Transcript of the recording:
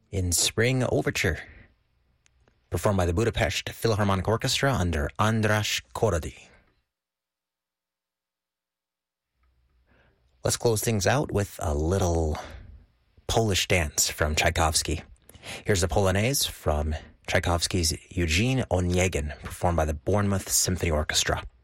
in Spring Overture, performed by the Budapest Philharmonic Orchestra under András Korady. Let's close things out with a little Polish dance from Tchaikovsky. Here's a Polonaise from Tchaikovsky's Eugene Onegin, performed by the Bournemouth Symphony Orchestra.